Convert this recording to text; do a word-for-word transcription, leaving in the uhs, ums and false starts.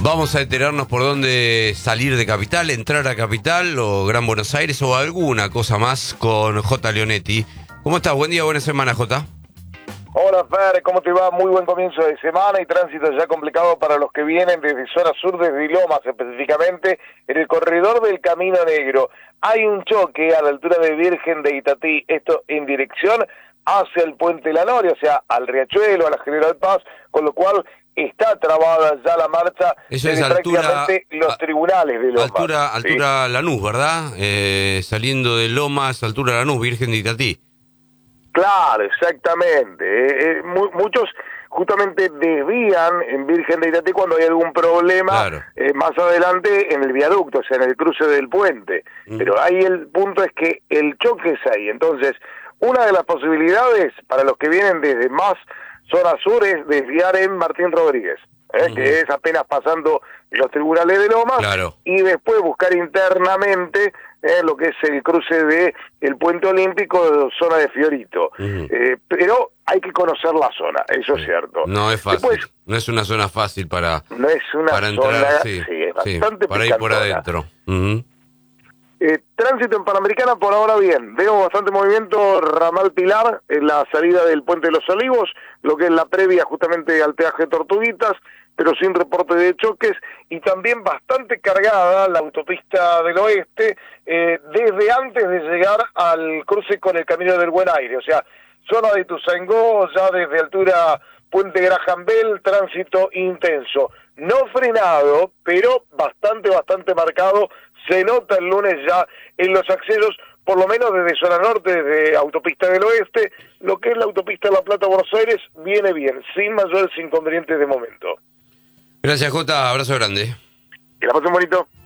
Vamos a enterarnos por dónde salir de Capital, entrar a Capital o Gran Buenos Aires o alguna cosa más con J. Leonetti. ¿Cómo estás? Buen día, buena semana, J. Hola, Fer, ¿cómo te va? Muy buen comienzo de semana y tránsito ya complicado para los que vienen desde zona sur, desde Lomas específicamente, en el corredor del Camino Negro. Hay un choque a la altura de Virgen de Itatí, esto en dirección hacia el Puente La Noria, o sea, al Riachuelo, a la General Paz, con lo cual está trabada ya la marcha Eso desde es altura, prácticamente los a, tribunales de Lomas. Altura, ¿sí? altura Lanús, ¿verdad? Eh, saliendo de Lomas, altura Lanús, Virgen de Itatí. Claro, exactamente. Eh, eh, mu muchos justamente desvían en Virgen de Itatí cuando hay algún problema, claro. eh, más adelante en el viaducto, o sea, en el cruce del puente. Mm. Pero ahí el punto es que el choque es ahí. Entonces, una de las posibilidades para los que vienen desde más zona sur es desviar en Martín Rodríguez, ¿eh? Mm. que es apenas pasando los tribunales de Lomas, claro. y después buscar internamente Eh, lo que es el cruce de el Puente Olímpico, zona de Fiorito. Uh-huh. eh, pero hay que conocer la zona, eso sí. es cierto. No es fácil, Después, no es una zona fácil para, no es una para zona, entrar, sí, sí, es bastante sí, para ir por adentro. Uh-huh. eh, tránsito en Panamericana por ahora bien, veo bastante movimiento, ramal Pilar, en la salida del Puente de los Olivos, lo que es la previa justamente al peaje de Tortuguitas, pero sin reporte de choques, y también bastante cargada la autopista del oeste, eh, desde antes de llegar al cruce con el Camino del Buen Aire, o sea, zona de Ituzaingó, ya desde altura Puente Graham Bell, tránsito intenso, no frenado, pero bastante, bastante marcado, se nota el lunes ya en los accesos, por lo menos desde zona norte, desde autopista del oeste, lo que es la autopista La Plata-Buenos Aires, viene bien, sin mayores inconvenientes de momento. Gracias, Jota. Abrazo grande. Que la pasen bonito.